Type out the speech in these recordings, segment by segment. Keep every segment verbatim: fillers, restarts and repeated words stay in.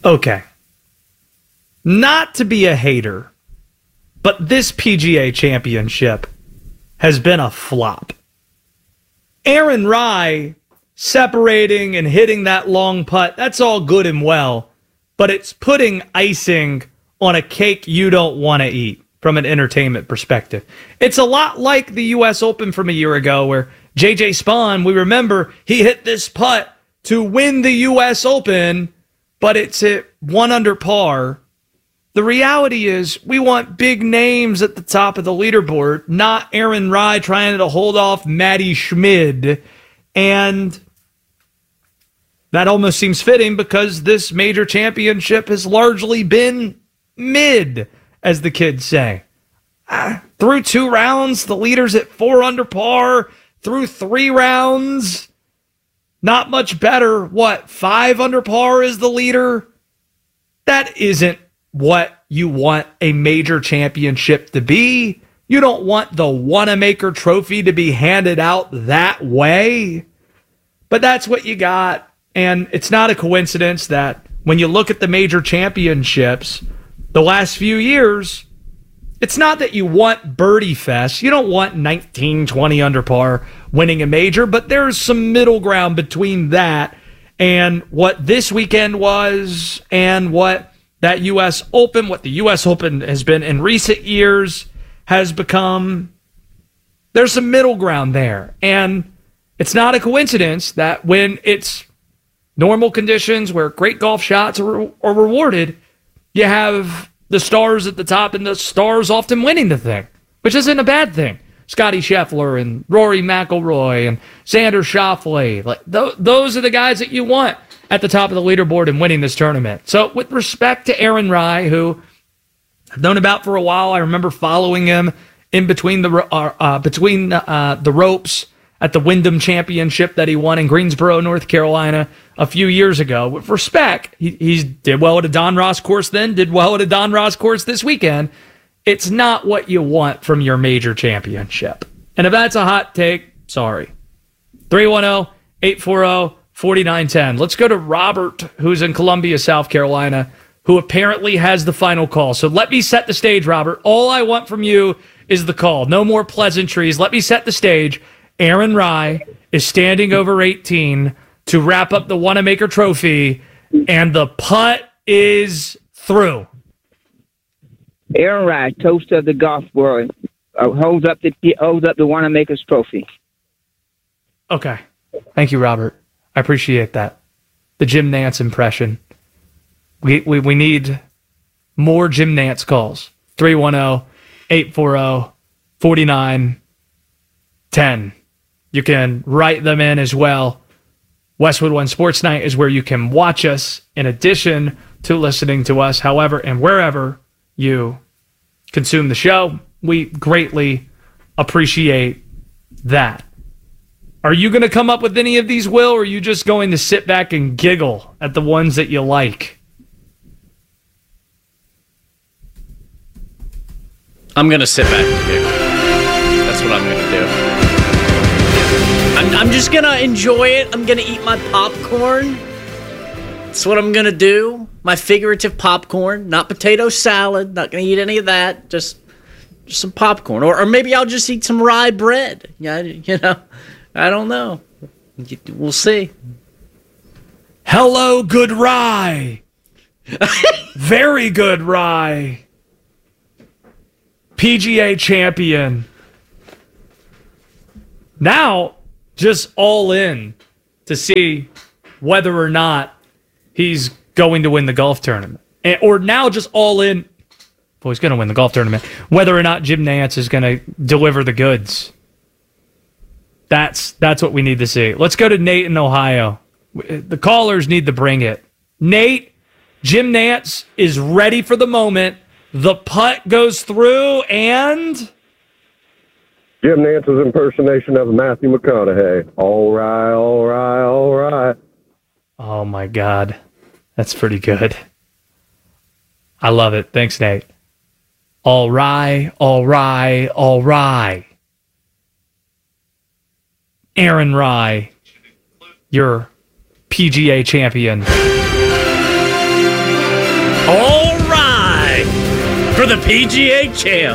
Okay. Not to be a hater, but this P G A Championship has been a flop. Aaron Rai separating and hitting that long putt, that's all good and well, but it's putting icing on a cake you don't want to eat from an entertainment perspective. It's a lot like the U S Open from a year ago where J J Spaun, we remember he hit this putt to win the U S Open, but it's at one under par. The reality is we want big names at the top of the leaderboard, not Aaron Rai trying to hold off Matty Schmid. And that almost seems fitting because this major championship has largely been mid, as the kids say. Uh, through two rounds, the leader's at four under par. Through three rounds, not much better. What, five under par is the leader? That isn't what you want a major championship to be. You don't want the Wanamaker Trophy to be handed out that way. But that's what you got. And it's not a coincidence that when you look at the major championships the last few years, it's not that you want birdie fest. You don't want nineteen, twenty under par winning a major, but there's some middle ground between that and what this weekend was and what that U S Open, what the U S Open has been in recent years, has become. There's some middle ground there. And it's not a coincidence that when it's normal conditions where great golf shots are, are rewarded, you have the stars at the top and the stars often winning the thing, which isn't a bad thing. Scotty Scheffler and Rory McIlroy and Xander Schauffele. Like, th- those are the guys that you want at the top of the leaderboard and winning this tournament. So with respect to Aaron Rai, who I've known about for a while, I remember following him in between the uh, uh, between uh, the ropes at the Wyndham Championship that he won in Greensboro, North Carolina a few years ago. With respect, he he's did well at a Don Ross course then, did well at a Don Ross course this weekend. It's not what you want from your major championship. And if that's a hot take, sorry. three one zero, eight four zero, four nine one zero. Let's go to Robert, who's in Columbia, South Carolina, who apparently has the final call. So let me set the stage, Robert. All I want from you is the call. No more pleasantries. Let me set the stage. Aaron Rai is standing over eighteen to wrap up the Wanamaker Trophy, and the putt is through. Aaron Rai, toast of the golf world, uh, holds up the holds up the Wanamaker's Trophy. Okay. Thank you, Robert. I appreciate that. The Jim Nantz impression. We we, we need more Jim Nantz calls. three one zero, eight four zero, four nine one zero. You can write them in as well. Westwood One Sports Night is where you can watch us in addition to listening to us, however and wherever you consume the show. We greatly appreciate that. Are you going to come up with any of these, Will, or are you just going to sit back and giggle at the ones that you like? I'm going to sit back and giggle. That's what I'm going to do. I'm, I'm just going to enjoy it. I'm going to eat my popcorn. That's what I'm going to do. My figurative popcorn, not potato salad. Not going to eat any of that. Just, just some popcorn. Or, or maybe I'll just eat some rye bread. Yeah, you know, I don't know. We'll see. Hello, good rye. Very good rye. P G A champion. Now, just all in to see whether or not he's going to win the golf tournament. And, or now just all in, well, he's going to win the golf tournament, whether or not Jim Nantz is going to deliver the goods. That's that's what we need to see. Let's go to Nate in Ohio. The callers need to bring it. Nate, Jim Nantz is ready for the moment. The putt goes through, and Jim Nantz's impersonation of Matthew McConaughey. All right, all right, all right. Oh, my God. That's pretty good. I love it. Thanks, Nate. All right, all right, all right. Aaron Rai, your P G A champion. All right. For the P G A champ.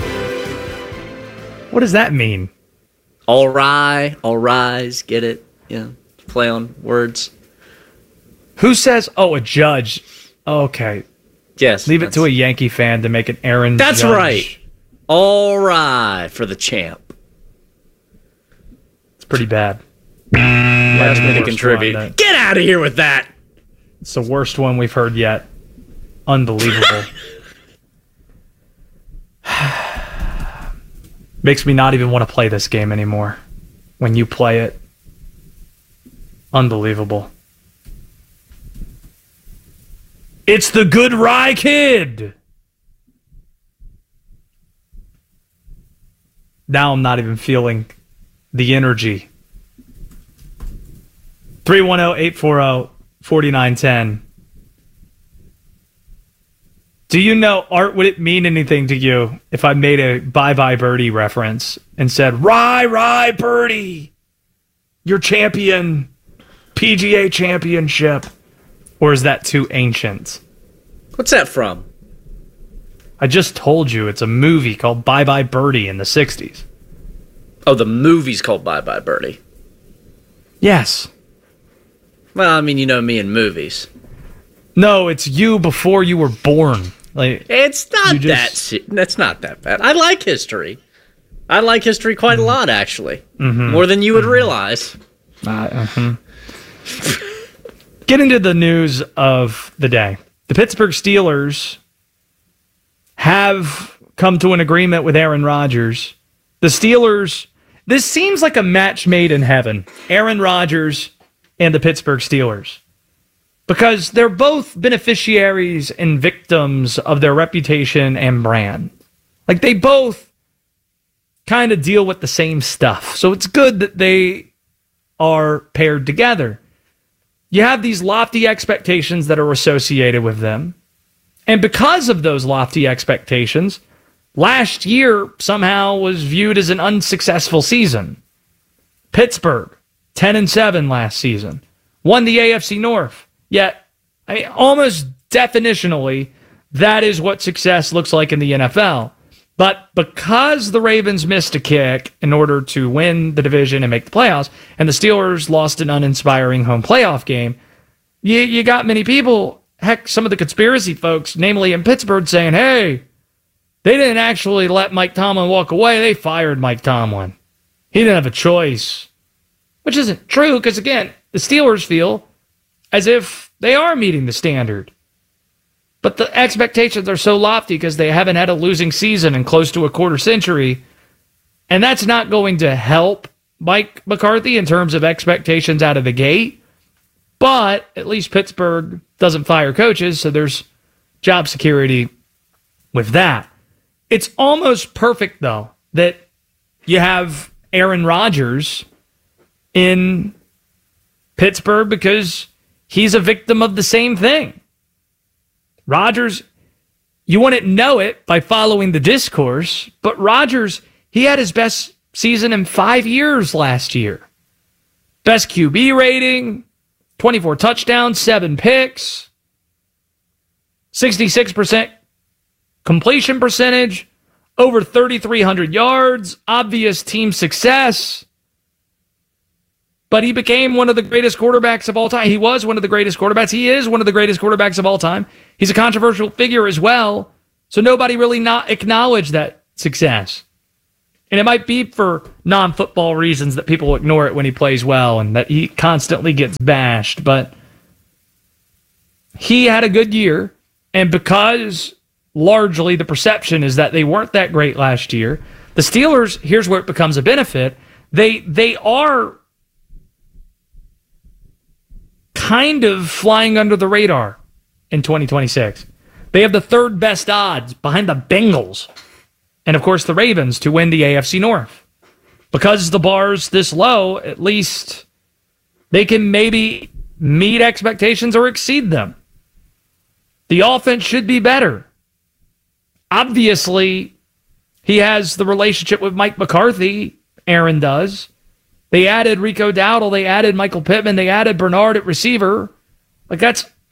What does that mean? All right. All rise. Get it? Yeah. Play on words. Who says, oh, a judge? Okay. Yes. Leave it to a Yankee fan to make an Aaron That's Judge. right. All right. For the champ. It's pretty bad. Last minute worst contribute. one that- Get out of here with that. It's the worst one we've heard yet. Unbelievable. Makes me not even want to play this game anymore. When you play it. Unbelievable. It's the Good Rye Kid! Now I'm not even feeling the energy. three one zero, eight four zero, four nine one zero. Do you know, Art, would it mean anything to you if I made a Bye Bye Birdie reference and said, Rye, Rye, Birdie, your champion, P G A championship? Or is that too ancient? What's that from? I just told you it's a movie called Bye Bye Birdie in the sixties. Oh, the movie's called Bye Bye Birdie. Yes. Well, I mean, you know me in movies. No, it's you before you were born. Like It's not You that. just- se- That's not that bad. I like history. I like history quite a lot, actually, Mm-hmm. more than you would realize. Uh, uh-huh. Get into the news of the day. The Pittsburgh Steelers have come to an agreement with Aaron Rodgers. The Steelers, this seems like a match made in heaven. Aaron Rodgers and the Pittsburgh Steelers. Because they're both beneficiaries and victims of their reputation and brand. Like, they both kind of deal with the same stuff. So it's good that they are paired together. You have these lofty expectations that are associated with them. And because of those lofty expectations, last year somehow was viewed as an unsuccessful season. Pittsburgh, ten and seven last season, won the A F C North. Yet, I mean, almost definitionally, that is what success looks like in the N F L. But because the Ravens missed a kick in order to win the division and make the playoffs, and the Steelers lost an uninspiring home playoff game, you, you got many people, heck, some of the conspiracy folks, namely in Pittsburgh, saying, hey, they didn't actually let Mike Tomlin walk away. They fired Mike Tomlin. He didn't have a choice. Which isn't true, because, again, the Steelers feel as if they are meeting the standard. But the expectations are so lofty because they haven't had a losing season in close to a quarter century. And that's not going to help Mike McCarthy in terms of expectations out of the gate. But at least Pittsburgh doesn't fire coaches, so there's job security with that. It's almost perfect, though, that you have Aaron Rodgers in Pittsburgh because he's a victim of the same thing. Rodgers, you wouldn't know it by following the discourse, but Rodgers, he had his best season in five years last year. Best Q B rating, twenty-four touchdowns, seven picks, sixty-six percent completion percentage, over thirty-three hundred yards, obvious team success. But he became one of the greatest quarterbacks of all time. He was one of the greatest quarterbacks. He is one of the greatest quarterbacks of all time. He's a controversial figure as well. So nobody really not acknowledged that success. And it might be for non-football reasons that people ignore it when he plays well and that he constantly gets bashed. But he had a good year. And because largely the perception is that they weren't that great last year, the Steelers, here's where it becomes a benefit. They they are kind of flying under the radar in twenty twenty-six. They have the third best odds behind the Bengals and, of course, the Ravens to win the A F C North. Because the bar's this low, at least they can maybe meet expectations or exceed them. The offense should be better. Obviously, he has the relationship with Mike McCarthy. Aaron does. They added Rico Dowdle. They added Michael Pittman. They added Bernard at receiver. Like, that's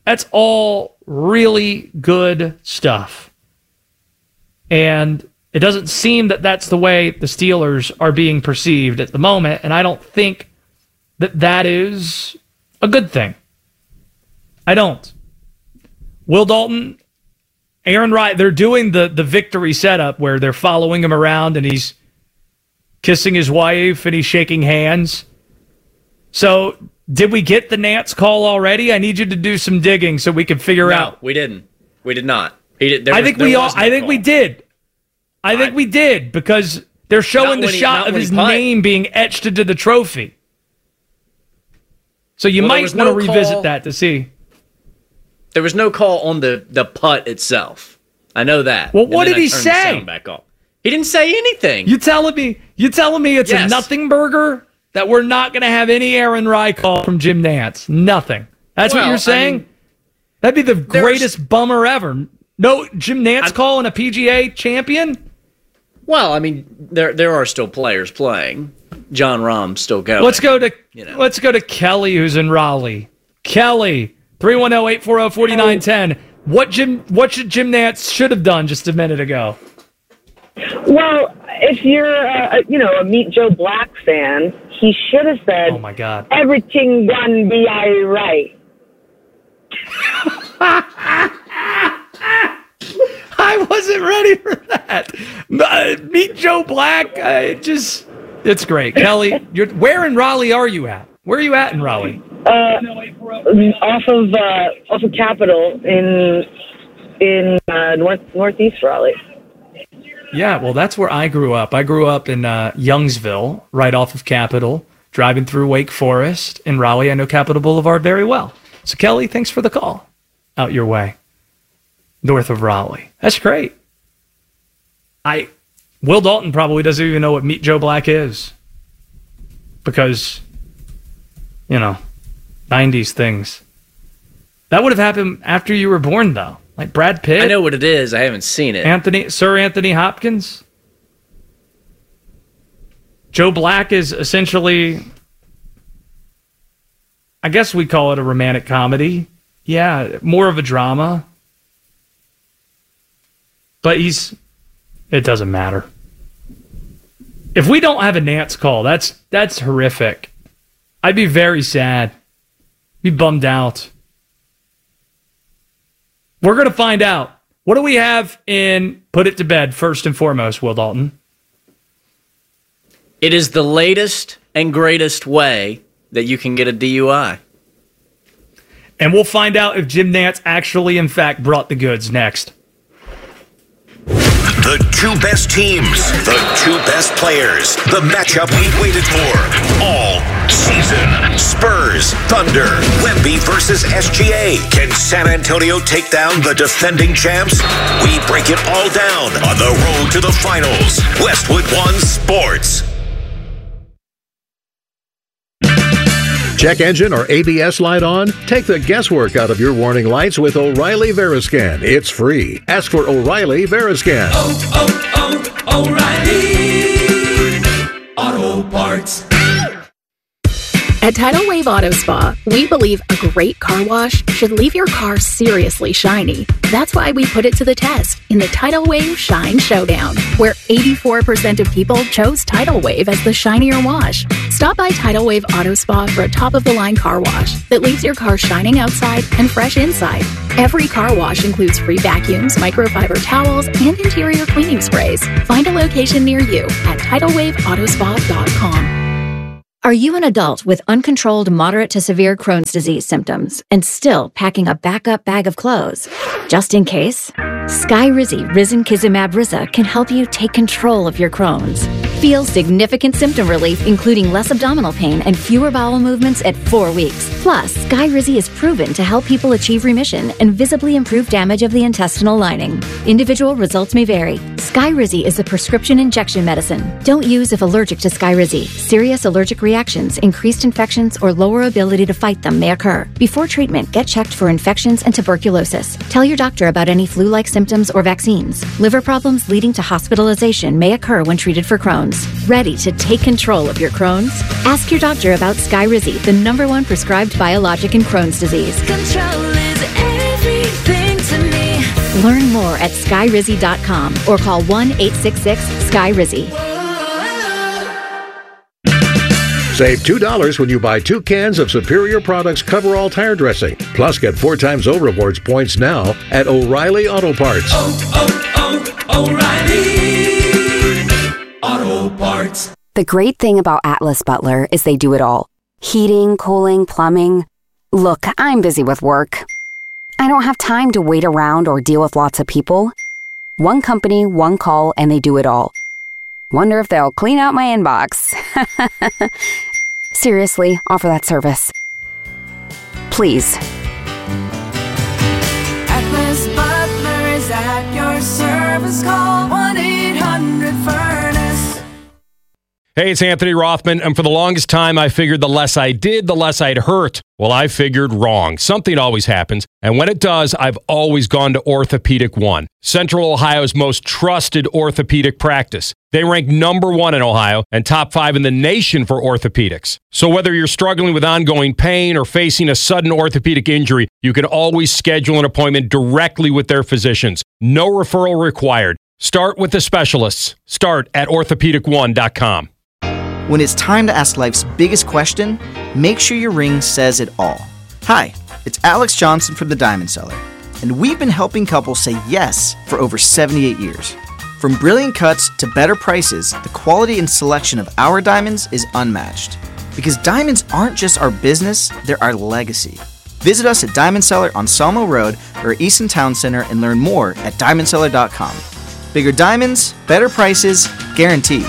That's all really good stuff. And it doesn't seem that that's the way the Steelers are being perceived at the moment, and I don't think that that is a good thing. I don't. Will Dalton, Aaron Wright, they're doing the, the victory setup where they're following him around and he's kissing his wife and he's shaking hands. So, did we get the Nance call already? I need you to do some digging so we can figure no, out. we didn't. We did not. He did. There I was, think we all. no I think call. we did. I think I, we did because they're showing the he, shot of his name being etched into the trophy. So you well, might want to no revisit call. that to see. There was no call on the, the putt itself. I know that. Well, what did I he turned say? The sound back off. He didn't say anything. You telling me? You telling me it's yes. a nothing burger that we're not going to have any Aaron Wright call from Jim Nance? Nothing. That's well, what you're saying? I mean, that'd be the greatest bummer ever. No Jim Nance I'm, calling a P G A champion? Well, I mean, there there are still players playing. John Rahm's still going. Let's go to you know. let's go to Kelly, who's in Raleigh. Kelly, three one zero, eight four zero, four nine one zero. What Jim what should Jim Nance should have done just a minute ago? Well, if you're uh, you know a Meet Joe Black fan, he should have said, "Oh my God, everything gonna be all right." I wasn't ready for that. Uh, Meet Joe Black. Uh, it just, it's great. Kelly, you're, where in Raleigh are you at? Where are you at in Raleigh? Uh, off of uh, off of Capitol in in uh, north northeast Raleigh. Yeah, well, that's where I grew up. I grew up in uh, Youngsville, right off of Capitol, driving through Wake Forest in Raleigh. I know Capitol Boulevard very well. So, Kelly, thanks for the call. Out your way. North of Raleigh. That's great. I Will Dalton probably doesn't even know what Meet Joe Black is. Because, you know, nineties things. That would have happened after you were born, though. Like Brad Pitt. I know what it is. I haven't seen it. Anthony, Sir Anthony Hopkins. Joe Black is essentially, I guess we call it a romantic comedy. Yeah, more of a drama. But he's, it doesn't matter. If we don't have a Nance call, that's that's horrific. I'd be very sad. Be bummed out. We're going to find out. What do we have in Put It to Bed, first and foremost, Will Dalton? It is the latest and greatest way that you can get a D U I. And we'll find out if Jim Nance actually, in fact, brought the goods next. The two best teams, the two best players, the matchup we waited for all season. Spurs, Thunder, Wemby versus S G A. Can San Antonio take down the defending champs? We break it all down on the road to the finals. Westwood One Sports. Check engine or A B S light on? Take the guesswork out of your warning lights with O'Reilly Veriscan. It's free. Ask for O'Reilly Veriscan. Oh, oh, oh, O'Reilly Auto Parts. At Tidal Wave Auto Spa, we believe a great car wash should leave your car seriously shiny. That's why we put it to the test in the Tidal Wave Shine Showdown, where eighty-four percent of people chose Tidal Wave as the shinier wash. Stop by Tidal Wave Auto Spa for a top-of-the-line car wash that leaves your car shining outside and fresh inside. Every car wash includes free vacuums, microfiber towels, and interior cleaning sprays. Find a location near you at tidal wave auto spa dot com. Are you an adult with uncontrolled moderate to severe Crohn's disease symptoms and still packing a backup bag of clothes? Just in case, Skyrizi Risankizumab Riza can help you take control of your Crohn's. Feel significant symptom relief, including less abdominal pain and fewer bowel movements at four weeks. Plus, Skyrizi is proven to help people achieve remission and visibly improve damage of the intestinal lining. Individual results may vary. Skyrizi is a prescription injection medicine. Don't use if allergic to Skyrizi. Serious allergic reactions, increased infections, or lower ability to fight them may occur. Before treatment, get checked for infections and tuberculosis. Tell your doctor about any flu-like symptoms or vaccines. Liver problems leading to hospitalization may occur when treated for Crohn's. Ready to take control of your Crohn's? Ask your doctor about Skyrizi, the number one prescribed biologic in Crohn's disease. Control is Learn more at sky rizzy dot com or call one eight six six sky rizzy. Save two dollars when you buy two cans of Superior Products Coverall tire dressing. Plus, get four times O Rewards points now at O'Reilly Auto Parts. Oh, oh, oh, O'Reilly Auto Parts. The great thing about Atlas Butler is they do it all. Heating, cooling, plumbing. Look, I'm busy with work. I don't have time to wait around or deal with lots of people. One company, one call, and they do it all. Wonder if they'll clean out my inbox. Seriously, offer that service. Please. Atlas Butler is at your service. Call one eight hundred furnace. Hey, it's Anthony Rothman, and for the longest time, I figured the less I did, the less I'd hurt. Well, I figured wrong. Something always happens, and when it does, I've always gone to Orthopedic One, Central Ohio's most trusted orthopedic practice. They rank number one in Ohio and top five in the nation for orthopedics. So whether you're struggling with ongoing pain or facing a sudden orthopedic injury, you can always schedule an appointment directly with their physicians. No referral required. Start with the specialists. Start at orthopedic one dot com. When it's time to ask life's biggest question, make sure your ring says it all. Hi, it's Alex Johnson from The Diamond Seller, and we've been helping couples say yes for over seventy-eight years. From brilliant cuts to better prices, the quality and selection of our diamonds is unmatched. Because diamonds aren't just our business, they're our legacy. Visit us at Diamond Seller on Sawmill Road or Easton Town Center and learn more at diamond seller dot com. Bigger diamonds, better prices, guaranteed.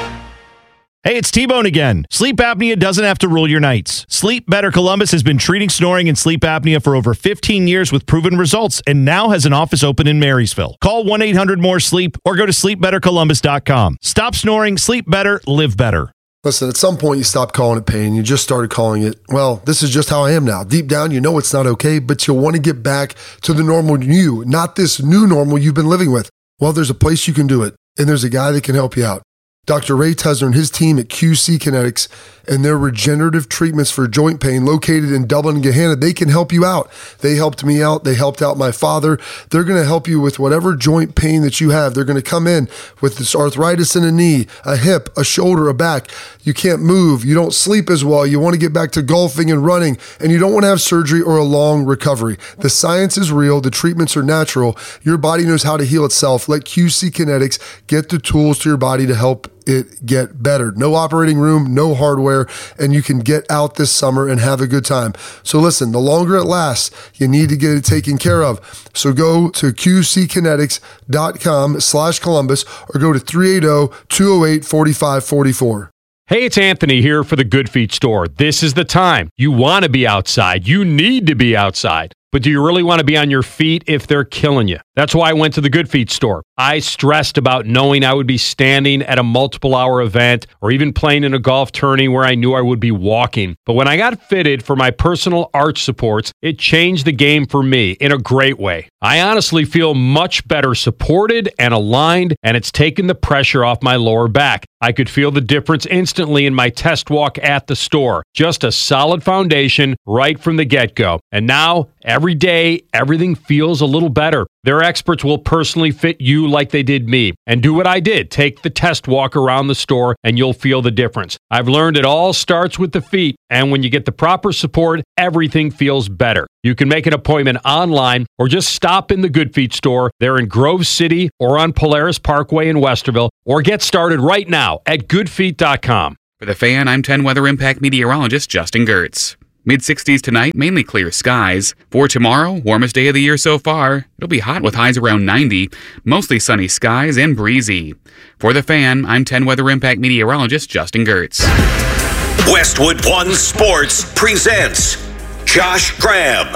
Hey, it's T-Bone again. Sleep apnea doesn't have to rule your nights. Sleep Better Columbus has been treating snoring and sleep apnea for over fifteen years with proven results and now has an office open in Marysville. Call one eight hundred more sleep or go to sleep better columbus dot com. Stop snoring, sleep better, live better. Listen, at some point you stopped calling it pain. You just started calling it, well, this is just how I am now. Deep down, you know it's not okay, but you'll want to get back to the normal you, not this new normal you've been living with. Well, there's a place you can do it, and there's a guy that can help you out. Doctor Ray Tesner and his team at Q C Kinetics and their regenerative treatments for joint pain located in Dublin and Gahanna, they can help you out. They helped me out. They helped out my father. They're going to help you with whatever joint pain that you have. They're going to come in with this arthritis in a knee, a hip, a shoulder, a back. You can't move. You don't sleep as well. You want to get back to golfing and running, and you don't want to have surgery or a long recovery. The science is real. The treatments are natural. Your body knows how to heal itself. Let Q C Kinetics get the tools to your body to help it get better. No operating room, no hardware, and you can get out this summer and have a good time. So listen, the longer it lasts, you need to get it taken care of. So go to Q C kinetics dot com slash Columbus or go to three eight zero, two zero eight, four five four four. Hey, it's Anthony here for the Good Feet store. This is the time. You want to be outside. You need to be outside. But do you really want to be on your feet if they're killing you? That's why I went to the Good Feet store. I stressed about knowing I would be standing at a multiple hour event or even playing in a golf tourney where I knew I would be walking. But when I got fitted for my personal arch supports, it changed the game for me in a great way. I honestly feel much better supported and aligned, and it's taken the pressure off my lower back. I could feel the difference instantly in my test walk at the store. Just a solid foundation right from the get-go. And now, every day, everything feels a little better. Their experts will personally fit you like they did me. And do what I did. Take the test walk around the store and you'll feel the difference. I've learned it all starts with the feet. And when you get the proper support, everything feels better. You can make an appointment online or just stop in the Good Feet store. They're in Grove City or on Polaris Parkway in Westerville. Or get started right now at good feet dot com. For the Fan, I'm ten Weather Impact meteorologist Justin Gertz. mid sixties tonight, mainly clear skies. For tomorrow, warmest day of the year so far. It'll be hot with highs around ninety, mostly sunny skies and breezy. For the Fan, I'm ten Weather Impact meteorologist Justin Gertz. Westwood One Sports presents Josh Graham.